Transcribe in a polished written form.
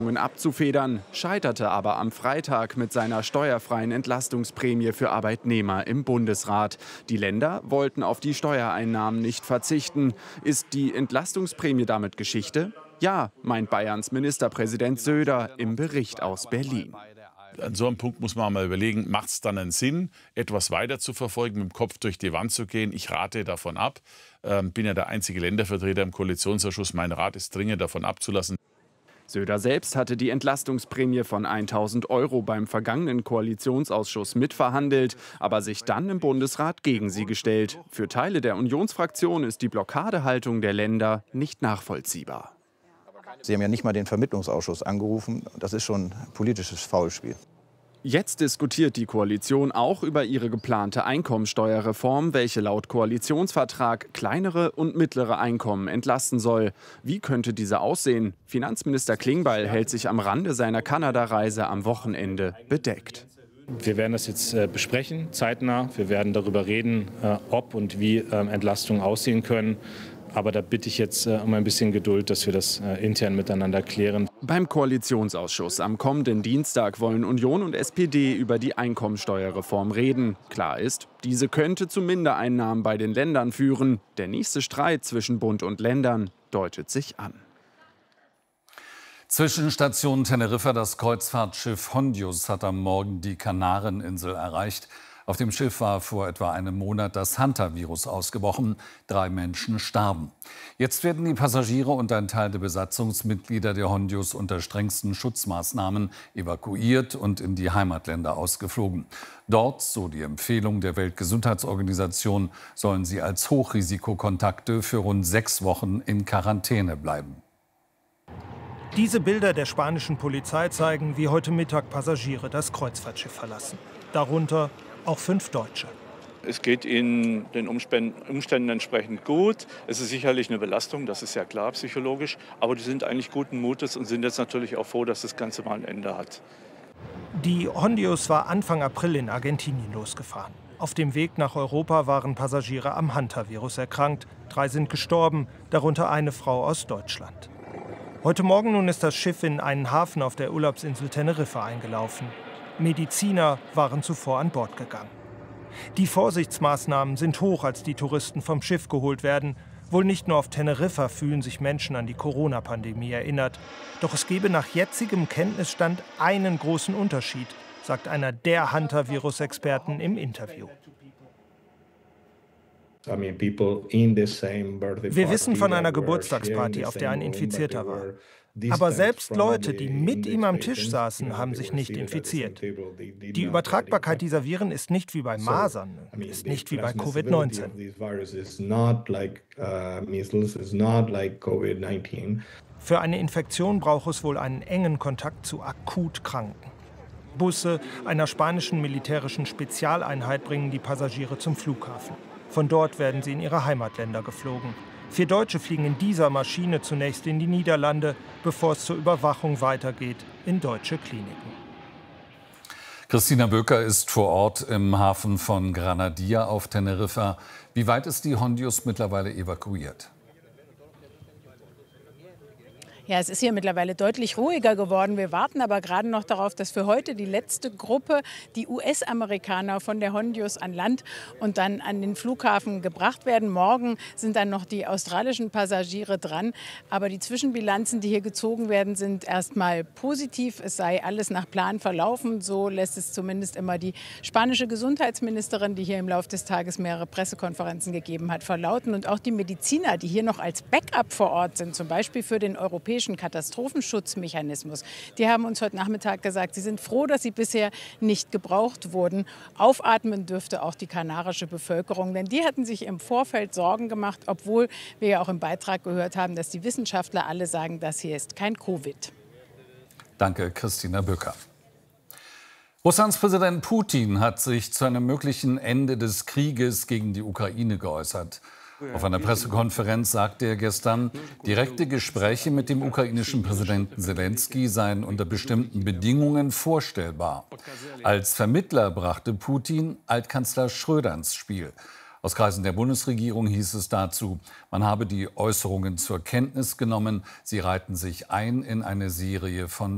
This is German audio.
abzufedern, scheiterte aber am Freitag mit seiner steuerfreien Entlastungsprämie für Arbeitnehmer im Bundesrat. Die Länder wollten auf die Steuereinnahmen nicht verzichten. Ist die Entlastungsprämie damit Geschichte? Ja, meint Bayerns Ministerpräsident Söder im Bericht aus Berlin. An so einem Punkt muss man mal überlegen, macht es dann einen Sinn, etwas weiter zu verfolgen, mit dem Kopf durch die Wand zu gehen? Ich rate davon ab. Bin ja der einzige Ländervertreter im Koalitionsausschuss. Mein Rat ist dringend, davon abzulassen. Söder selbst hatte die Entlastungsprämie von 1.000 € beim vergangenen Koalitionsausschuss mitverhandelt, aber sich dann im Bundesrat gegen sie gestellt. Für Teile der Unionsfraktion ist die Blockadehaltung der Länder nicht nachvollziehbar. Sie haben ja nicht mal den Vermittlungsausschuss angerufen. Das ist schon politisches Faulspiel. Jetzt diskutiert die Koalition auch über ihre geplante Einkommensteuerreform, welche laut Koalitionsvertrag kleinere und mittlere Einkommen entlasten soll. Wie könnte diese aussehen? Finanzminister Klingbeil hält sich am Rande seiner Kanada-Reise am Wochenende bedeckt. Wir werden das jetzt besprechen, zeitnah. Wir werden darüber reden, ob und wie Entlastungen aussehen können. Aber da bitte ich jetzt um ein bisschen Geduld, dass wir das intern miteinander klären. Beim Koalitionsausschuss am kommenden Dienstag wollen Union und SPD über die Einkommensteuerreform reden. Klar ist, diese könnte zu Mindereinnahmen bei den Ländern führen. Der nächste Streit zwischen Bund und Ländern deutet sich an. Zwischenstation Teneriffa, das Kreuzfahrtschiff Hondius hat am Morgen die Kanareninsel erreicht. Auf dem Schiff war vor etwa einem Monat das Hantavirus ausgebrochen. 3 Menschen starben. Jetzt werden die Passagiere und ein Teil der Besatzungsmitglieder der Hondius unter strengsten Schutzmaßnahmen evakuiert und in die Heimatländer ausgeflogen. Dort, so die Empfehlung der Weltgesundheitsorganisation, sollen sie als Hochrisikokontakte für rund 6 Wochen in Quarantäne bleiben. Diese Bilder der spanischen Polizei zeigen, wie heute Mittag Passagiere das Kreuzfahrtschiff verlassen. Darunter auch 5 Deutsche. Es geht ihnen den Umständen entsprechend gut. Es ist sicherlich eine Belastung, das ist ja klar psychologisch. Aber die sind eigentlich guten Mutes und sind jetzt natürlich auch froh, dass das Ganze mal ein Ende hat. Die Hondius war Anfang April in Argentinien losgefahren. Auf dem Weg nach Europa waren Passagiere am Hantavirus erkrankt. 3 sind gestorben, darunter eine Frau aus Deutschland. Heute Morgen nun ist das Schiff in einen Hafen auf der Urlaubsinsel Teneriffa eingelaufen. Mediziner waren zuvor an Bord gegangen. Die Vorsichtsmaßnahmen sind hoch, als die Touristen vom Schiff geholt werden. Wohl nicht nur auf Teneriffa fühlen sich Menschen an die Corona-Pandemie erinnert. Doch es gebe nach jetzigem Kenntnisstand einen großen Unterschied, sagt einer der Hantavirus-Experten im Interview. Wir wissen von einer Geburtstagsparty, auf der ein Infizierter war. Aber selbst Leute, die mit ihm am Tisch saßen, haben sich nicht infiziert. Die Übertragbarkeit dieser Viren ist nicht wie bei Masern, ist nicht wie bei Covid-19. Für eine Infektion braucht es wohl einen engen Kontakt zu akut Kranken. Busse einer spanischen militärischen Spezialeinheit bringen die Passagiere zum Flughafen. Von dort werden sie in ihre Heimatländer geflogen. 4 Deutsche fliegen in dieser Maschine zunächst in die Niederlande, bevor es zur Überwachung weitergeht in deutsche Kliniken. Christina Böker ist vor Ort im Hafen von Granadilla auf Teneriffa. Wie weit ist die Hondius mittlerweile evakuiert? Ja, es ist hier mittlerweile deutlich ruhiger geworden. Wir warten aber gerade noch darauf, dass für heute die letzte Gruppe, die US-Amerikaner von der Hondius an Land und dann an den Flughafen gebracht werden. Morgen sind dann noch die australischen Passagiere dran. Aber die Zwischenbilanzen, die hier gezogen werden, sind erstmal positiv. Es sei alles nach Plan verlaufen. So lässt es zumindest immer die spanische Gesundheitsministerin, die hier im Laufe des Tages mehrere Pressekonferenzen gegeben hat, verlauten. Und auch die Mediziner, die hier noch als Backup vor Ort sind, zum Beispiel für den europäischen Katastrophenschutzmechanismus. Die haben uns heute Nachmittag gesagt, sie sind froh, dass sie bisher nicht gebraucht wurden. Aufatmen dürfte auch die kanarische Bevölkerung, denn die hatten sich im Vorfeld Sorgen gemacht, obwohl wir ja auch im Beitrag gehört haben, dass die Wissenschaftler alle sagen, das hier ist kein Covid. Danke, Christina Böker. Russlands Präsident Putin hat sich zu einem möglichen Ende des Krieges gegen die Ukraine geäußert. Auf einer Pressekonferenz sagte er gestern, direkte Gespräche mit dem ukrainischen Präsidenten Selenskyj seien unter bestimmten Bedingungen vorstellbar. Als Vermittler brachte Putin Altkanzler Schröder ins Spiel. Aus Kreisen der Bundesregierung hieß es dazu, man habe die Äußerungen zur Kenntnis genommen, sie reihten sich ein in eine Serie von